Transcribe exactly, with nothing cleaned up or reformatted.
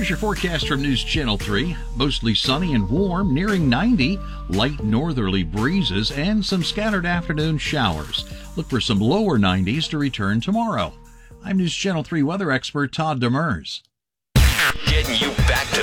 Here's your forecast from News Channel three. Mostly sunny and warm, nearing ninety. Light northerly breezes and some scattered afternoon showers. Look for some lower nineties to return tomorrow. I'm News Channel three weather expert Todd Demers. Getting you back to